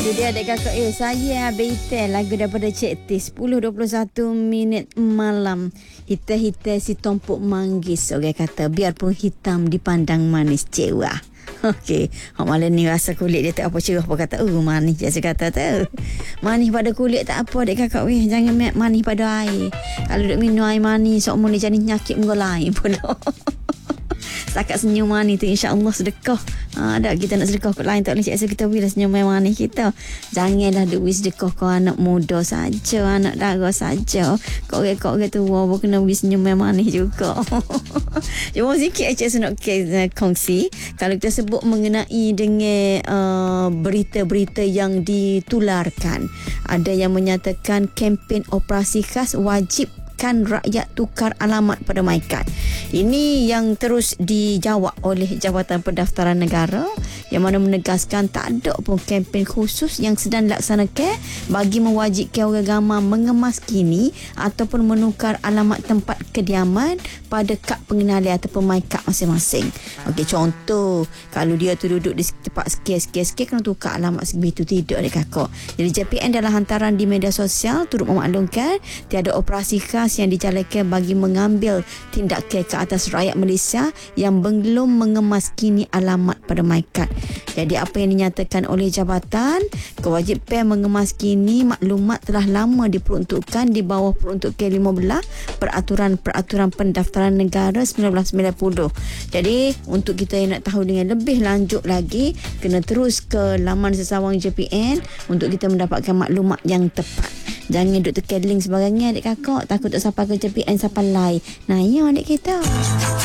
Itu dia adik kakak. Saya Beitel, lagu daripada Cik Tis. 10.21 minit malam. Hita-hita si tompok manggis. Orang kata biarpun hitam dipandang manis cerah. Okey, hak malam ni rasa kulit dia tak apa cerah apa kata. Manis je saya kata tu. Manis pada kulit tak apa dek kakak weh. Jangan manis pada air. Kalau duk minum air manis sok mula jadi penyakit muka lain pula. Setakat senyum manis tu insya-Allah sedekah. Ada kita nak sedekah ke lain tak boleh cik kita bila senyum manis kita. Janganlah duit sedekah ke anak muda saja, anak dara saja. Kau orang tua pun kena bagi senyum manis juga. Cuma sikit cik nak kongsi kalau kita sebut mengenai dengan berita-berita yang ditularkan. Ada yang menyatakan kempen operasi khas wajib kan rakyat tukar alamat pada MyKad. Ini yang terus dijawab oleh Jabatan Pendaftaran Negara yang mana menegaskan tak ada pun kempen khusus yang sedang dilaksanakan bagi mewajibkan orang ramai mengemas kini ataupun menukar alamat tempat kediaman pada kad pengenalan ataupun MyKad masing-masing. Okey, contoh kalau dia tu duduk di tempat sekian kena tukar alamat sebegitu tidak dek kakak. Jadi JPN dalam hantaran di media sosial turut memaklumkan tiada operasi khas yang dijalankan bagi mengambil tindakan ke atas rakyat Malaysia yang belum mengemas kini alamat pada MyKad. Jadi apa yang dinyatakan oleh jabatan, kewajipan mengemas kini maklumat telah lama diperuntukkan di bawah peruntukan 15 Peraturan Pendaftaran Negara 1990. Jadi untuk kita yang nak tahu dengan lebih lanjut lagi, kena terus ke laman sesawang JPN untuk kita mendapatkan maklumat yang tepat. Jangan duduk tekan link sebagainya adik kakak. Takut tak sampai ke JPN sampai lain. Nah, ya adik kita.